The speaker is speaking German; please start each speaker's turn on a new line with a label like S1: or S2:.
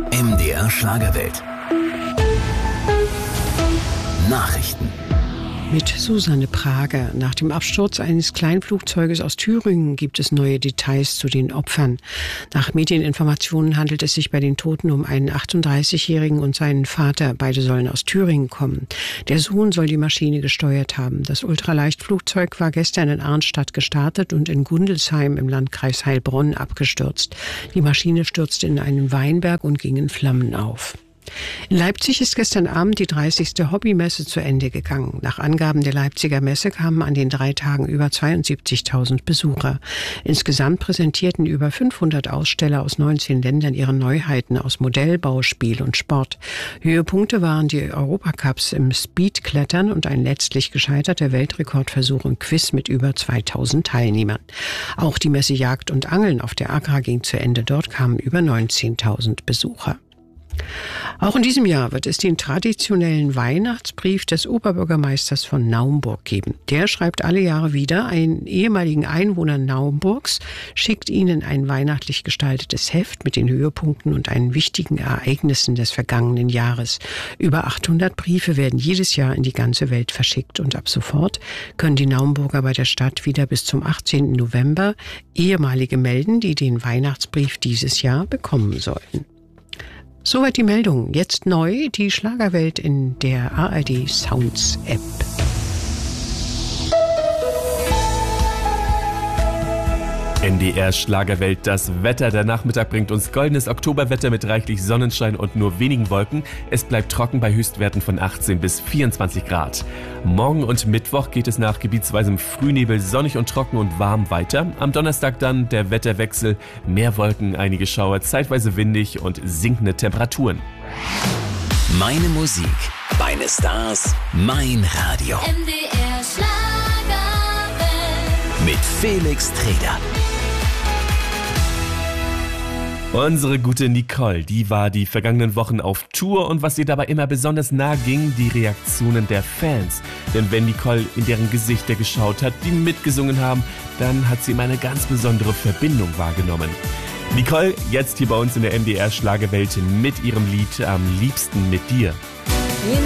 S1: MDR Schlagerwelt. Nachrichten.
S2: Mit Susanne Prager. Nach dem Absturz eines Kleinflugzeuges aus Thüringen gibt es neue Details zu den Opfern. Nach Medieninformationen handelt es sich bei den Toten um einen 38-Jährigen und seinen Vater. Beide sollen aus Thüringen kommen. Der Sohn soll die Maschine gesteuert haben. Das Ultraleichtflugzeug war gestern in Arnstadt gestartet und in Gundelsheim im Landkreis Heilbronn abgestürzt. Die Maschine stürzte in einen Weinberg und ging in Flammen auf. In Leipzig ist gestern Abend die 30. Hobbymesse zu Ende gegangen. Nach Angaben der Leipziger Messe kamen an den 3 Tagen über 72.000 Besucher. Insgesamt präsentierten über 500 Aussteller aus 19 Ländern ihre Neuheiten aus Modellbau, Spiel und Sport. Höhepunkte waren die Europacups im Speedklettern und ein letztlich gescheiterter Weltrekordversuch im Quiz mit über 2.000 Teilnehmern. Auch die Messe Jagd und Angeln auf der Agra ging zu Ende. Dort kamen über 19.000 Besucher. Auch in diesem Jahr wird es den traditionellen Weihnachtsbrief des Oberbürgermeisters von Naumburg geben. Der schreibt alle Jahre wieder. Einen ehemaligen Einwohner Naumburgs schickt ihnen ein weihnachtlich gestaltetes Heft mit den Höhepunkten und einen wichtigen Ereignissen des vergangenen Jahres. Über 800 Briefe werden jedes Jahr in die ganze Welt verschickt und ab sofort können die Naumburger bei der Stadt wieder bis zum 18. November ehemalige melden, die den Weihnachtsbrief dieses Jahr bekommen sollten. Soweit die Meldung. Jetzt neu die Schlagerwelt in der ARD Sounds App.
S3: NDR Schlagerwelt, das Wetter. Der Nachmittag bringt uns goldenes Oktoberwetter mit reichlich Sonnenschein und nur wenigen Wolken. Es bleibt trocken bei Höchstwerten von 18 bis 24 Grad. Morgen und Mittwoch geht es nach gebietsweisem Frühnebel sonnig und trocken und warm weiter. Am Donnerstag dann der Wetterwechsel. Mehr Wolken, einige Schauer, zeitweise windig und sinkende Temperaturen.
S1: Meine Musik, meine Stars, mein Radio.
S4: MDR Schlagerwelt.
S1: Mit Felix Treder.
S3: Unsere gute Nicole, die war die vergangenen Wochen auf Tour und was ihr dabei immer besonders nahe ging, die Reaktionen der Fans. Denn wenn Nicole in deren Gesichter geschaut hat, die mitgesungen haben, dann hat sie immer eine ganz besondere Verbindung wahrgenommen. Nicole, jetzt hier bei uns in der MDR Schlagerwelt mit ihrem Lied Am liebsten mit dir.